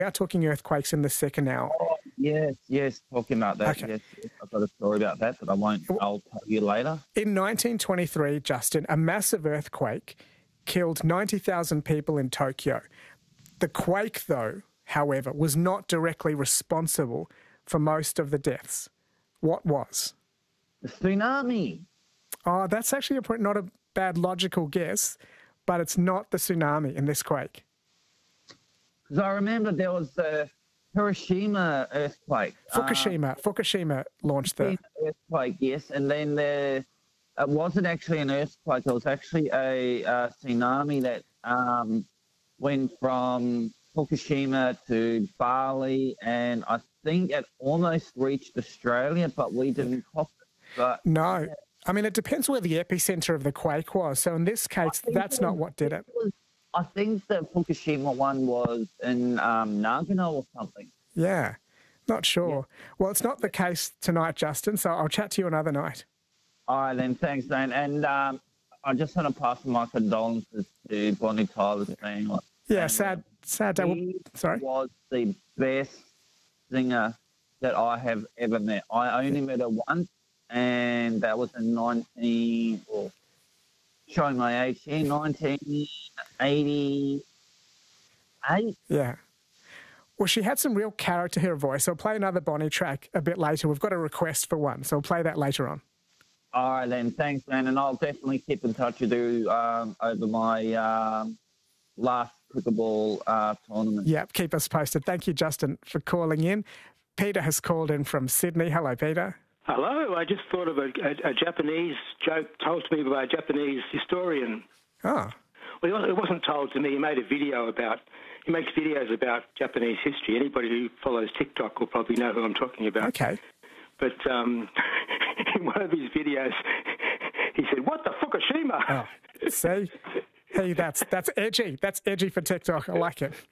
We are talking earthquakes in the second hour. Oh, yes, talking about that. Okay. Yes, I've got a story about that, but I'll tell you later. In 1923, Justin, a massive earthquake killed 90,000 people in Tokyo. The quake, though, however, was not directly responsible for most of the deaths. What was? The tsunami. Oh, that's actually not a bad logical guess, but it's not the tsunami in this quake. Because I remember there was the Hiroshima earthquake. Fukushima launched the earthquake, yes, and then it wasn't actually an earthquake. It was actually a tsunami that went from Fukushima to Bali, and I think it almost reached Australia, but we didn't cop it. But no. Yeah. I mean, it depends where the epicenter of the quake was. So in this case, that's not what did it. I think the Fukushima one was in Nagano or something. Yeah, not sure. Yeah. Well, it's not the case tonight, Justin, so I'll chat to you another night. All right, then. Thanks, Dan. And I just want to pass my condolences to Bonnie Tyler's family. Yeah, sad day. He Sorry? was the best singer that I have ever met. I only met her once, and that was in 1988. Yeah. Well, she had some real character to her voice. I'll play another Bonnie track a bit later. We've got a request for one, so I'll play that later on. All right, then. Thanks, man. And I'll definitely keep in touch with you over my last cricketball tournament. Yeah, keep us posted. Thank you, Justin, for calling in. Peter has called in from Sydney. Hello, Peter. Hello. I just thought of a Japanese joke told to me by a Japanese historian. Oh. Well, it wasn't told to me. He made a video he makes videos about Japanese history. Anybody who follows TikTok will probably know who I'm talking about. Okay. But in one of his videos, he said, "What the Fukushima?" Oh, see? Hey, that's edgy. That's edgy for TikTok. I like it.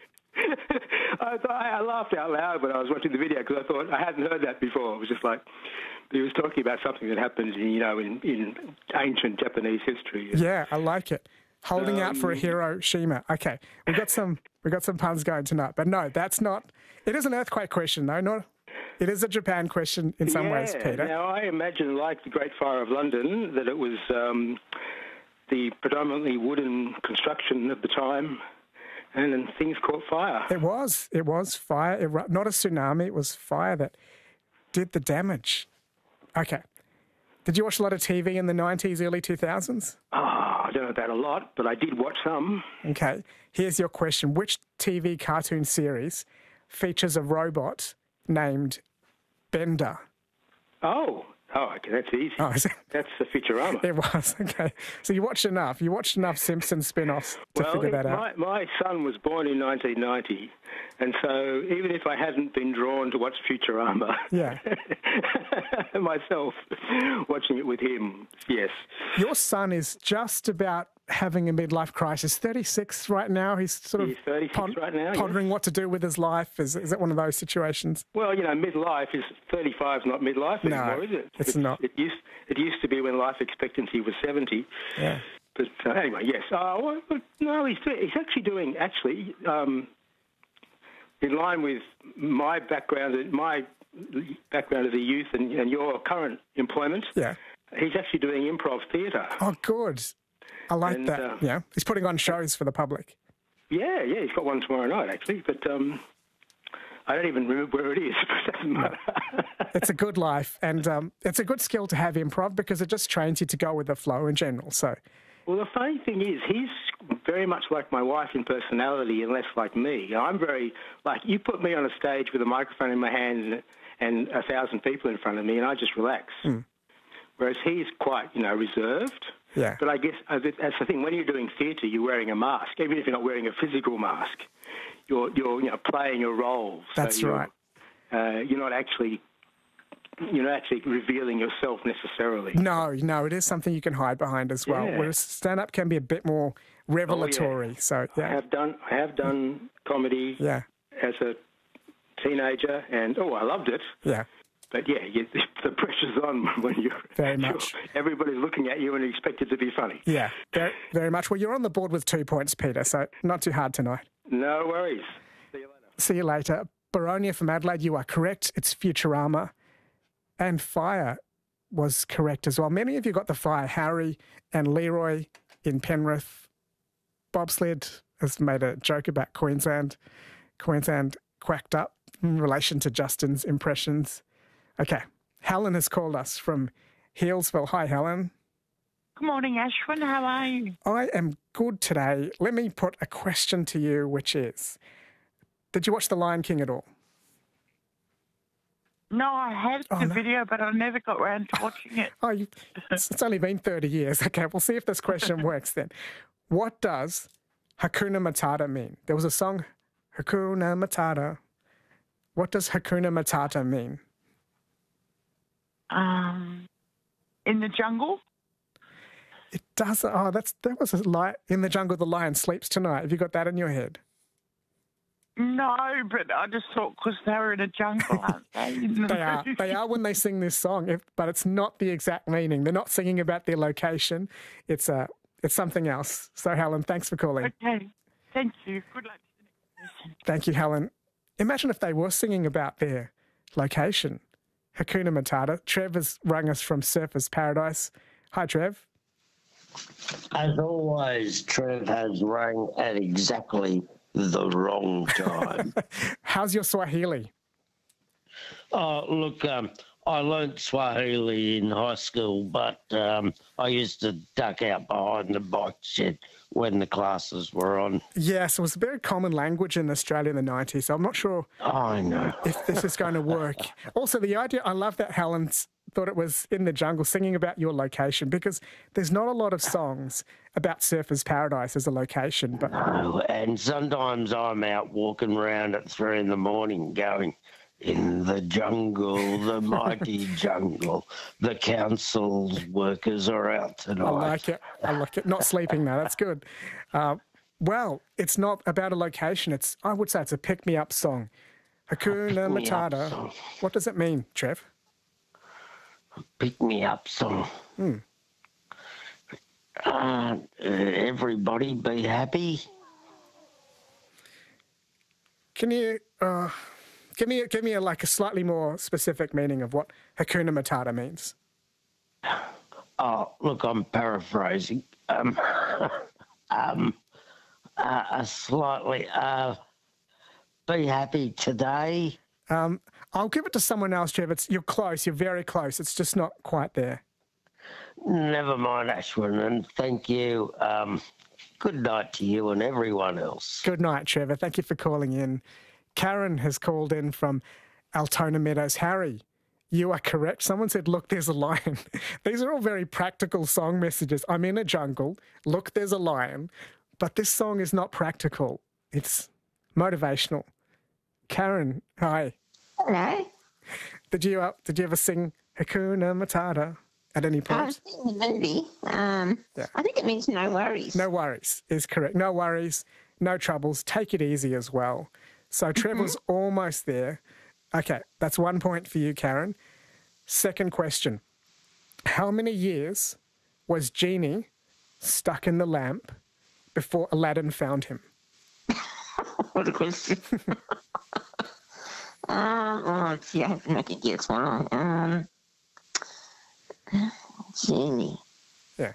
I laughed out loud when I was watching the video because I thought I hadn't heard that before. It was just like he was talking about something that happened, in ancient Japanese history. Yeah, I like it. Holding out for a Hiroshima. Okay, we got some puns going tonight, but no, that's not. It is an earthquake question, though. It is a Japan question in some ways, Peter. Now I imagine, like the Great Fire of London, that it was the predominantly wooden construction of the time. And then things caught fire. It was fire. Not a tsunami. It was fire that did the damage. Okay. Did you watch a lot of TV in the 90s, early 2000s? Oh, I don't know about a lot, but I did watch some. Okay. Here's your question. Which TV cartoon series features a robot named Bender? Oh, okay, that's easy. Oh, is it? That's the Futurama. It was, okay. So you watched enough. You watched enough Simpsons spin-offs to figure that out. My son was born in 1990, and so even if I hadn't been drawn to watch Futurama, yeah, myself, watching it with him, yes. Your son is just about having a midlife crisis. 36 right now. He's 36 right now, pondering what to do with his life. Is it one of those situations? Well, midlife is 35 is not midlife anymore, is it? It's not. It used to be when life expectancy was 70. Yeah. But anyway, yes. No, he's actually doing in line with my background as a youth and your current employment. Yeah. He's actually doing improv theatre. Oh, good. I like that. Yeah. He's putting on shows for the public. Yeah. He's got one tomorrow night, actually. But I don't even remember where it is. It doesn't matter. It's a good life. And it's a good skill to have improv because it just trains you to go with the flow in general. So. Well, the funny thing is, he's very much like my wife in personality and less like me. I'm very, you put me on a stage with a microphone in my hand and 1,000 people in front of me and I just relax. Mm. Whereas he's quite, reserved. Yeah. But I guess that's the thing. When you're doing theatre, you're wearing a mask. Even if you're not wearing a physical mask, you're playing your role. That's right. You're not actually revealing yourself necessarily. No, it is something you can hide behind as well. Yeah. Whereas stand-up can be a bit more revelatory. Oh, yeah. So yeah. I have done comedy as a teenager, and I loved it. Yeah. But yeah, the pressure's on when everybody's looking at you and you expect it to be funny. Yeah, very, very much. Well, you're on the board with 2 points, Peter, so not too hard tonight. No worries. See you later. See you later. Baronia from Adelaide, you are correct. It's Futurama. And fire was correct as well. Many of you got the fire. Harry and Leroy in Penrith. Bobsled has made a joke about Queensland. Queensland quacked up in relation to Justin's impressions. Okay. Helen has called us from Healesville. Hi, Helen. Good morning, Ashwin. How are you? I am good today. Let me put a question to you, which is, did you watch The Lion King at all? No, I had the video, but I never got around to watching it. It's only been 30 years. Okay, we'll see if this question works then. What does Hakuna Matata mean? There was a song, Hakuna Matata. What does Hakuna Matata mean? In the jungle? It does. Oh, that was a lie. In the jungle, the lion sleeps tonight. Have you got that in your head? No, but I just thought because they were in a jungle, aren't they? They are when they sing this song, but it's not the exact meaning. They're not singing about their location. It's something else. So, Helen, thanks for calling. Okay. Thank you. Good luck to the next person. Thank you, Helen. Imagine if they were singing about their location. Hakuna Matata. Trev has rung us from Surfers Paradise. Hi, Trev. As always, Trev has rung at exactly the wrong time. How's your Swahili? Oh, look, I learnt Swahili in high school, but I used to duck out behind the bike shed when the classes were on. Yes, it was a very common language in Australia in the 90s, so I'm not sure I know if this is going to work. Also, the idea, I love that Helen's thought it was in the jungle singing about your location, because there's not a lot of songs about Surfers Paradise as a location. But and sometimes I'm out walking around at 3 a.m. going, in the jungle, the mighty jungle, the council's workers are out tonight. I like it. Not sleeping now, that's good. Well, it's not about a location. I would say it's a pick-me-up song. Hakuna Matata. What does it mean, Trev? Pick-me-up song. Everybody be happy. Can you give me a slightly more specific meaning of what Hakuna Matata means? Oh, look, I'm paraphrasing. Slightly. Be happy today. I'll give it to someone else, Trev. You're close. You're very close. It's just not quite there. Never mind, Ashwin, and thank you. Good night to you and everyone else. Good night, Trevor. Thank you for calling in. Karen has called in from Altona Meadows. Harry, you are correct. Someone said, look, there's a lion. These are all very practical song messages. I'm in a jungle. Look, there's a lion. But this song is not practical. It's motivational. Karen, hi. Hello. Did you ever sing Hakuna Matata at any point? I've seen the movie. I think it means no worries. No worries is correct. No worries, no troubles. Take it easy as well. So Trevor's almost there. Okay, that's 1 point for you, Karen. Second question. How many years was Genie stuck in the lamp before Aladdin found him? What a question. Let's see, I have to make a guess one. Genie. Yeah.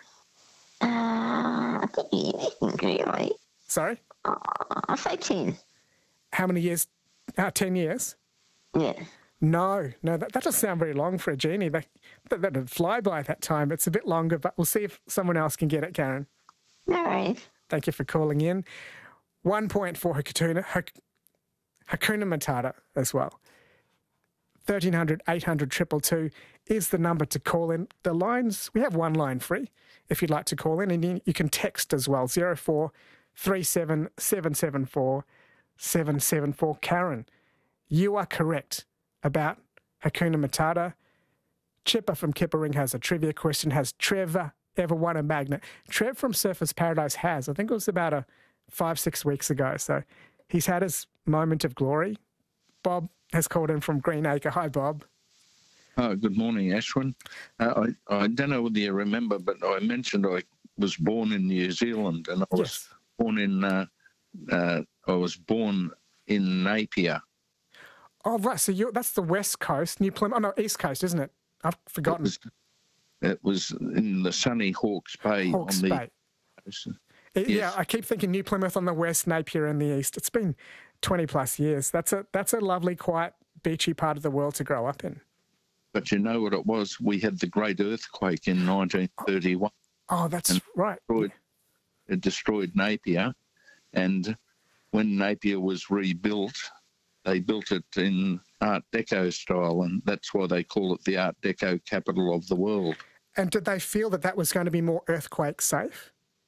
I could be anything, really. Sorry? I'll say 10. How many years? 10 years? Yeah. No, that doesn't sound very long for a genie. That'd fly by that time. It's a bit longer, but we'll see if someone else can get it, Karen. No worries. Thank you for calling in. 1 point for Hakuna Matata as well. 1300 800 222 is the number to call in. The lines, we have one line free if you'd like to call in, and you can text as well, 04 37 774 774. Karen, you are correct about Hakuna Matata. Chipper from Kippering has a trivia question. Has Trevor ever won a magnet? Trev from Surfers Paradise has. I think it was about 5-6 weeks ago. So he's had his moment of glory. Bob has called in from Greenacre. Hi, Bob. Oh, good morning, Ashwin. I don't know whether you remember, but I mentioned I was born in New Zealand, and I was born in. I was born in Napier. Oh, right. So that's the west coast, New Plymouth. Oh, no, east coast, isn't it? I've forgotten. It was in the sunny Hawke's Bay. Hawke's on the Bay. coast. Yeah, Yes. I keep thinking New Plymouth on the west, Napier in the east. It's been 20 plus years. That's a lovely, quiet, beachy part of the world to grow up in. But you know what it was? We had the great earthquake in 1931. Oh, that's right. It destroyed Napier, and when Napier was rebuilt, they built it in Art Deco style, and that's why they call it the Art Deco capital of the world. And did they feel that was going to be more earthquake safe?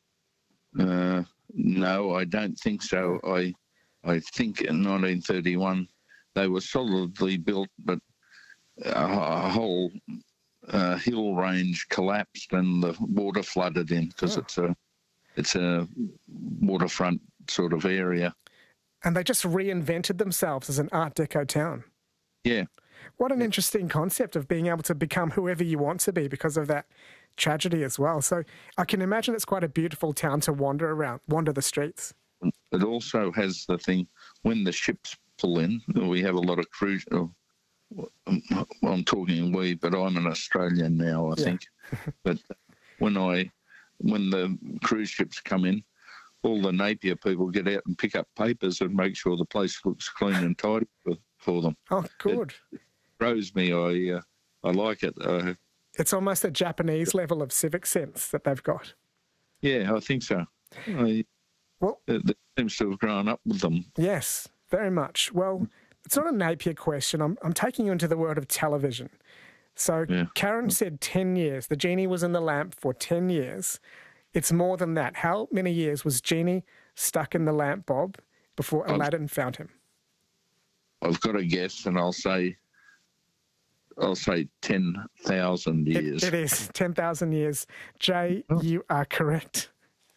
No, I don't think so. I think in 1931 they were solidly built, but a whole hill range collapsed and the water flooded in because it's a waterfront sort of area. And they just reinvented themselves as an Art Deco town. Yeah. What an interesting concept of being able to become whoever you want to be because of that tragedy as well. So I can imagine it's quite a beautiful town to wander the streets. It also has the thing, when the ships pull in, we have a lot of cruise. Well, I'm talking we, but I'm an Australian now, I think. But when the cruise ships come in, all the Napier people get out and pick up papers and make sure the place looks clean and tidy for them. Oh, good. It throws me. I like it. It's almost a Japanese level of civic sense that they've got. Yeah, I think so. Well, it seems to have grown up with them. Yes, very much. Well, it's not a Napier question. I'm taking you into the world of television. So Karen said 10 years. The genie was in the lamp for 10 years. It's more than that. How many years was Genie stuck in the lamp, Bob, before Aladdin found him? I've got a guess, and I'll say 10,000 years. It is 10,000 years. Jay, you are correct.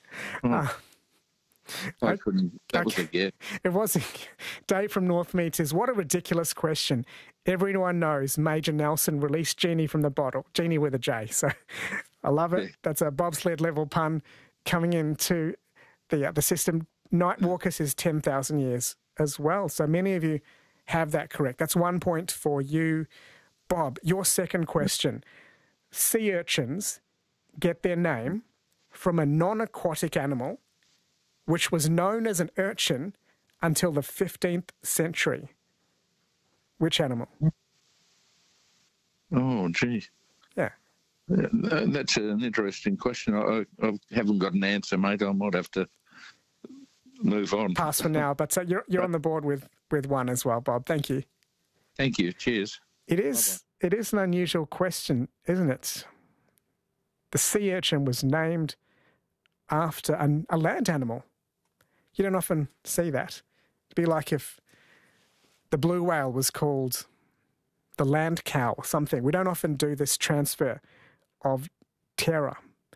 I couldn't. That was a guess. It was. Dave from Northmead says, "What a ridiculous question. Everyone knows Major Nelson released Genie from the bottle. Genie with a J." So I love it. That's a bobsled level pun coming into the system. Nightwalker says 10,000 years as well. So many of you have that correct. That's 1 point for you, Bob. Your second question. Sea urchins get their name from a non-aquatic animal which was known as an urchin until the 15th century. Which animal? Oh, gee. Yeah. That's an interesting question. I haven't got an answer, mate. I might have to move on. Pass for now, but you're on the board with one as well, Bob. Thank you. Thank you. Cheers. It is an unusual question, isn't it? The sea urchin was named after a land animal. You don't often see that. It'd be like if the blue whale was called the land cow or something. We don't often do this transfer of terror.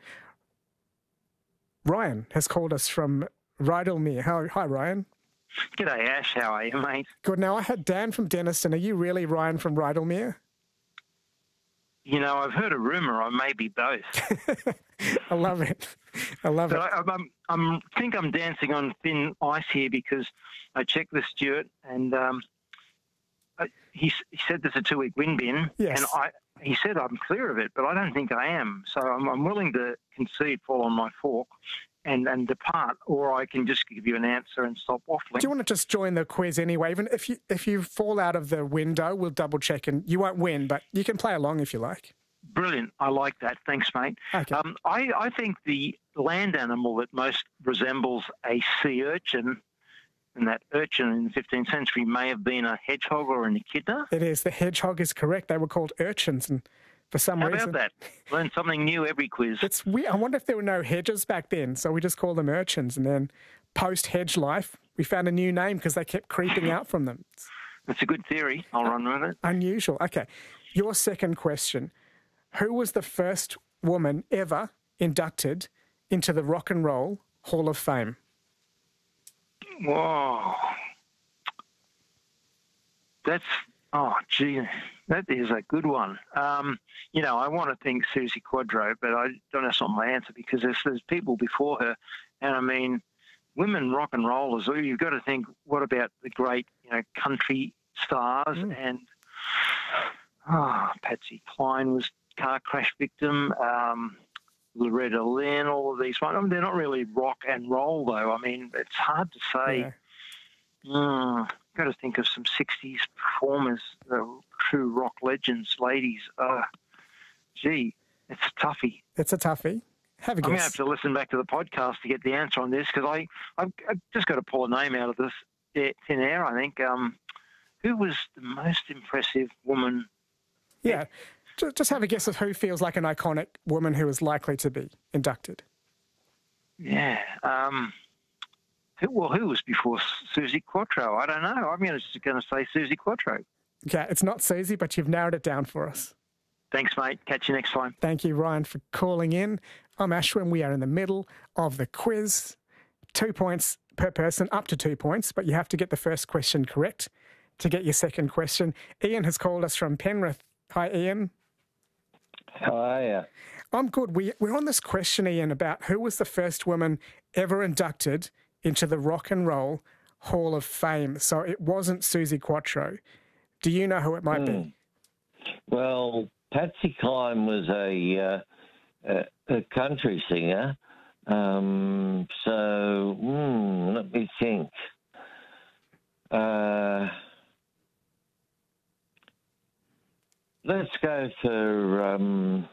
Ryan has called us from Rydalmere. Hi, Ryan. G'day, Ash. How are you, mate? Good. Now, I had Dan from Denniston. Are you really Ryan from Rydalmere? You know, I've heard a rumour I may be both. I love it. I love it. I think I'm dancing on thin ice here because I checked with Stuart and he said there's a 2-week wind bin. Yes. And he said I'm clear of it, but I don't think I am. So I'm willing to concede, fall on my fork and depart, or I can just give you an answer and stop waffling. Do you want to just join the quiz anyway? Even if you fall out of the window, we'll double check and you won't win, but you can play along if you like. Brilliant. I like that. Thanks, mate. Okay. I think the land animal that most resembles a sea urchin, and that urchin in the 15th century may have been a hedgehog or an echidna. It is. The hedgehog is correct. They were called urchins, and for some reason... How about that? Learn something new every quiz. It's weird. I wonder if there were no hedges back then, so we just call them urchins, and then post-hedge life, we found a new name because they kept creeping out from them. That's a good theory. I'll run with it. Unusual. Okay. Your second question. Who was the first woman ever inducted into the Rock and Roll Hall of Fame? Whoa. That is a good one. You know, I want to think Susie Quadro, but I don't know, that's not my answer because there's people before her. And I mean, women rock and rollers, you've got to think, what about the great, country stars? And Patsy Cline was car crash victim. Loretta Lynn, all of these ones. I mean, they're not really rock and roll, though. I mean, it's hard to say. Yeah. Got to think of some 60s performers, true rock legends, ladies. Gee, it's a toughie. It's a toughie. Have a guess. I'm going to have to listen back to the podcast to get the answer on this, because I've just got to pull a name out of this thin air, I think. Who was the most impressive woman? Yeah. Just have a guess of who feels like an iconic woman who is likely to be inducted. Yeah. Who was before Susie Quatro? I don't know. I'm just going to say Susie Quatro. Okay, it's not Susie, but you've narrowed it down for us. Thanks, mate. Catch you next time. Thank you, Ryan, for calling in. I'm Ashwin. We are in the middle of the quiz. 2 points per person, up to 2 points, but you have to get the first question correct to get your second question. Ian has called us from Penrith. Hi, Ian. How are you? I'm good. We're on this question, Ian, about who was the first woman ever inducted into the Rock and Roll Hall of Fame. So it wasn't Susie Quatro. Do you know who it might be? Well, Patsy Cline was a country singer. So let me think. Let's go for,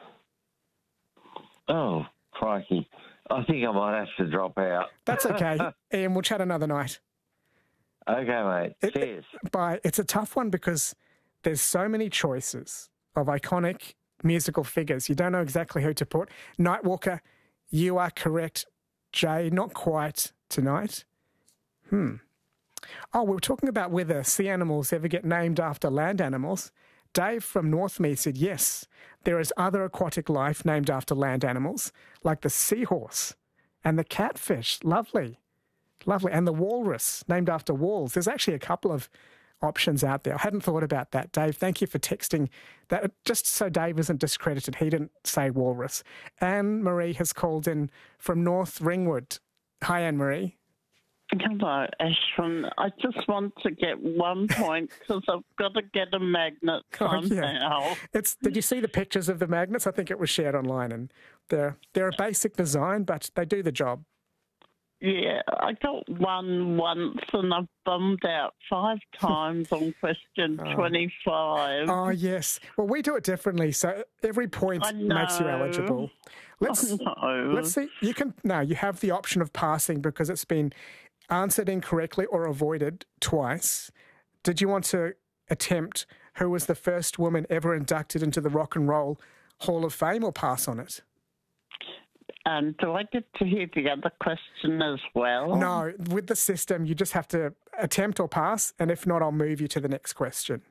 oh, crikey. I think I might have to drop out. That's okay. Ian, we'll chat another night. Okay, mate. Cheers. Bye. It's a tough one because there's so many choices of iconic musical figures. You don't know exactly who to put. Nightwalker, you are correct. Jay, not quite tonight. Oh, we were talking about whether sea animals ever get named after land animals. Dave from Northmead said, yes, there is other aquatic life named after land animals, like the seahorse and the catfish. Lovely. Lovely. And the walrus, named after walls. There's actually a couple of options out there. I hadn't thought about that. Dave, thank you for texting that. Just so Dave isn't discredited, he didn't say walrus. Anne-Marie has called in from North Ringwood. Hi, Anne-Marie. Hello, Ashwin. I just want to get 1 point because I've got to get a magnet somehow. Did you see the pictures of the magnets? I think it was shared online, and they're a basic design, but they do the job. Yeah, I got one once and I've bummed out 5 times on question 25. Oh, yes. Well, we do it differently, so every point makes you eligible. Let's see. You have the option of passing because it's been answered incorrectly or avoided twice. Did you want to attempt who was the first woman ever inducted into the Rock and Roll Hall of Fame or pass on it? Do I get to hear the other question as well? No, with the system, you just have to attempt or pass, and if not, I'll move you to the next question.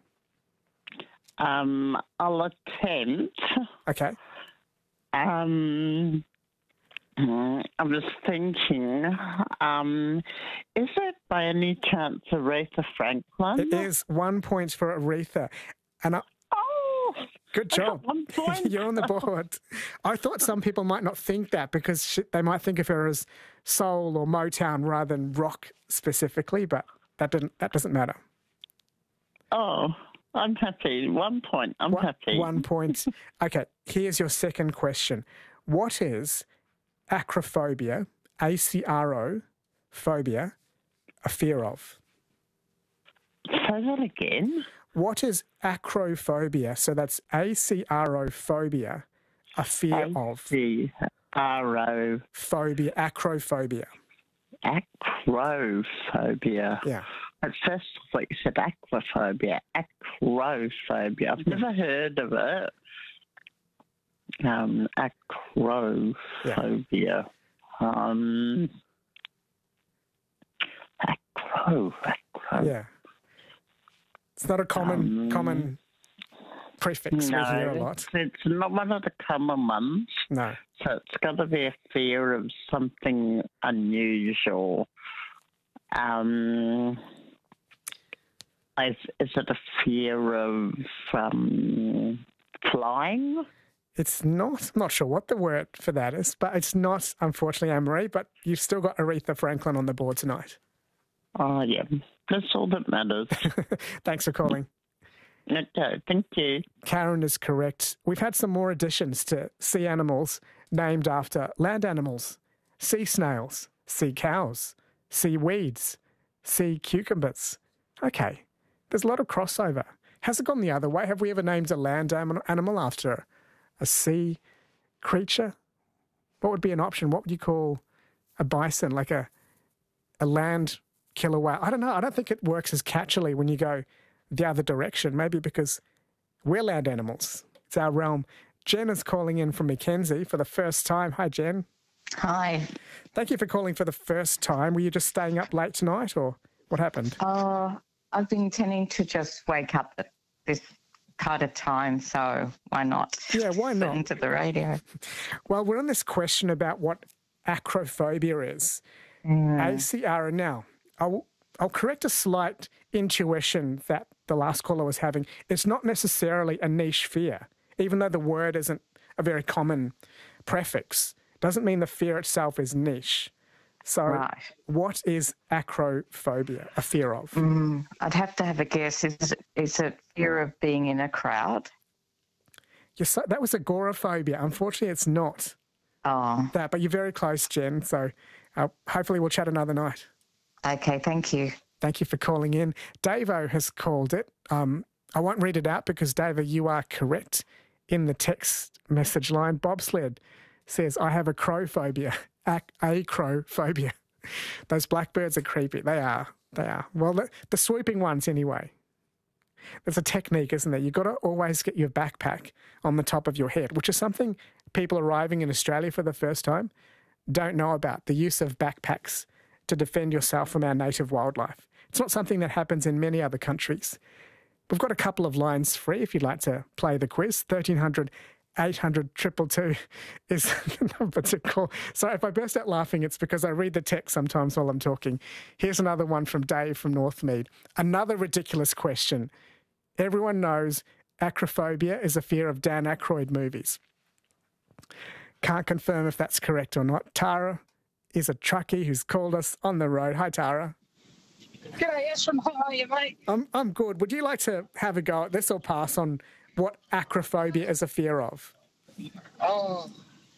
I'll attempt. Okay. I was thinking, is it by any chance Aretha Franklin? It is 1 point for Aretha. And good job. 1 point. You're on the board. I thought some people might not think that because they might think of her as soul or Motown rather than rock specifically, but that doesn't matter. Oh, I'm happy. 1 point. I'm happy. 1 point. Okay, here's your second question. What is acrophobia, ACRO, phobia, a fear of? Say that again. What is acrophobia? So that's acrophobia, a fear of. A-C-R-O. Phobia, acrophobia. Acrophobia. Yeah. At first, I thought you said aquaphobia. Acrophobia. I've never heard of it. Acrophobia. Acro. Yeah. It's not a common prefix we hear a lot. It's not one of the common ones. No. So it's got to be a fear of something unusual. Is it a fear of flying? It's not. I'm not sure what the word for that is, but it's not, unfortunately, Anne-Marie, but you've still got Aretha Franklin on the board tonight. Oh, yeah. That's all that matters. Thanks for calling. Okay, thank you. Karen is correct. We've had some more additions to sea animals named after land animals. Sea snails, sea cows, sea weeds, sea cucumbers. Okay, there's a lot of crossover. Has it gone the other way? Have we ever named a land animal after a sea creature? What would be an option? What would you call a bison, like a land killer whale? I don't know. I don't think it works as catchily when you go the other direction, maybe because we're land animals. It's our realm. Jen is calling in from Mackenzie for the first time. Hi, Jen. Hi. Thank you for calling for the first time. Were you just staying up late tonight or what happened? I've been tending to just wake up at this kind of time, so why not? Yeah, why not? Listen to the radio. Well, we're on this question about what acrophobia is. ACR. Now, I'll correct a slight intuition that the last caller was having. It's not necessarily a niche fear, even though the word isn't a very common prefix. Doesn't mean the fear itself is niche. So what is acrophobia, a fear of? I'd have to have a guess. Is it fear of being in a crowd? Yes, that was agoraphobia. Unfortunately, it's not that, but you're very close, Jen. So hopefully we'll chat another night. Okay, thank you. Thank you for calling in. Davo has called it. I won't read it out because, Davo, you are correct in the text message line. Bobsled says, I have a crow phobia. Acrophobia. Those blackbirds are creepy. They are. Well, the swooping ones anyway. There's a technique, isn't there? You've got to always get your backpack on the top of your head, which is something people arriving in Australia for the first time don't know about, the use of backpacks to defend yourself from our native wildlife. It's not something that happens in many other countries. We've got a couple of lines free if you'd like to play the quiz. 1300 800 222 is the number to call. So if I burst out laughing, it's because I read the text sometimes while I'm talking. Here's another one from Dave from Northmead. Another ridiculous question. Everyone knows acrophobia is a fear of Dan Aykroyd movies. Can't confirm if that's correct or not. Tara is a truckie who's called us on the road. Hi, Tara. G'day, Ashram. How are you, mate? I'm good. Would you like to have a go at this or pass on what acrophobia is a fear of? Oh,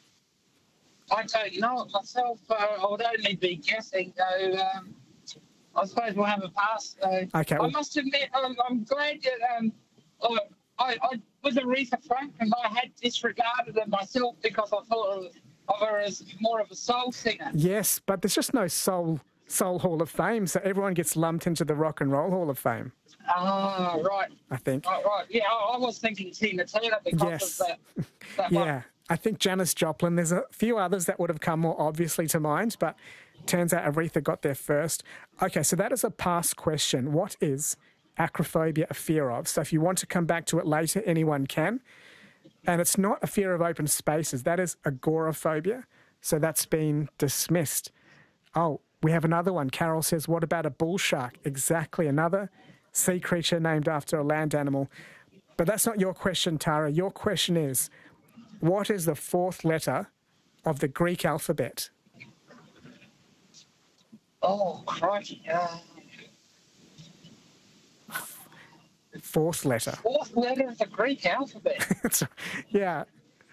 I don't know it myself. I would only be guessing, though. I suppose we'll have a pass. Okay. I must admit, I'm glad that I with Aretha Franklin, I had disregarded her myself because I thought of her as more of a soul singer. Yes, but there's just no soul Hall of Fame, so everyone gets lumped into the Rock and Roll Hall of Fame. Oh, right. I think. Right. Yeah, I was thinking Tina Turner because of that yeah, one. I think Janis Joplin. There's a few others that would have come more obviously to mind, but turns out Aretha got there first. Okay, so that is a past question. What is acrophobia a fear of? So if you want to come back to it later, anyone can. And it's not a fear of open spaces. That is agoraphobia. So that's been dismissed. Oh, we have another one. Carol says, what about a bull shark? Exactly, another sea creature named after a land animal. But that's not your question, Tara. Your question is, what is the fourth letter of the Greek alphabet? Oh, crikey. Fourth letter. Fourth letter of the Greek alphabet. Yeah.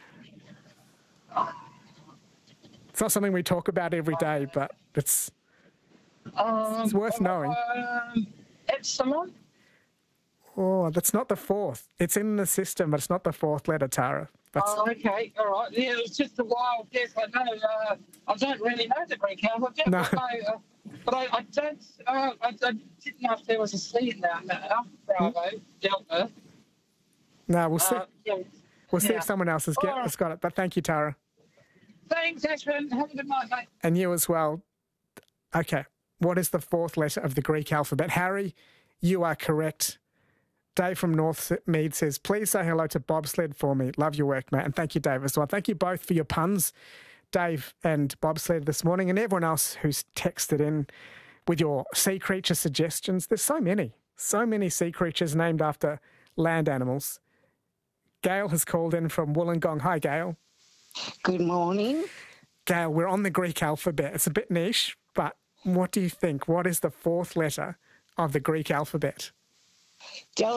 It's not something we talk about every day, but it's worth knowing. Epsilon? Oh, that's not the fourth. It's in the system, but it's not the fourth letter, Tara. Okay, all right. Yeah, it was just a wild guess. I know. I don't really know the Greek alphabet. No. But I don't. I didn't know if there was a C in that. Bravo, Delta. No, we'll see. Yeah. We'll see if someone else has got it. But thank you, Tara. Thanks, Ashwin. Have a good night, mate. And you as well. Okay. What is the fourth letter of the Greek alphabet? Harry, you are correct. Dave from Northmead says, please say hello to Bobsled for me. Love your work, mate. And thank you, Dave, as well. Thank you both for your puns, Dave and Bobsled this morning, and everyone else who's texted in with your sea creature suggestions. There's so many sea creatures named after land animals. Gail has called in from Wollongong. Hi, Gail. Good morning. Gail, we're on the Greek alphabet. It's a bit niche, but what do you think? What is the fourth letter of the Greek alphabet?